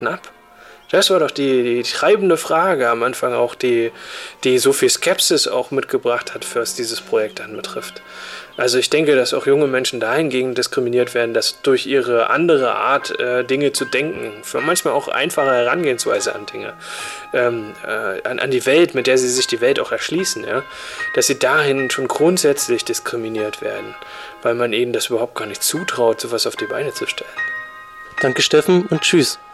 ab? Das war doch die treibende Frage am Anfang auch, die so viel Skepsis auch mitgebracht hat, was dieses Projekt dann betrifft. Also ich denke, dass auch junge Menschen dahingegen diskriminiert werden, dass durch ihre andere Art, Dinge zu denken, für manchmal auch einfache Herangehensweise an Dinge, an die Welt, mit der sie sich die Welt auch erschließen, ja, dass sie dahin schon grundsätzlich diskriminiert werden, weil man ihnen das überhaupt gar nicht zutraut, sowas auf die Beine zu stellen. Danke, Steffen, und tschüss.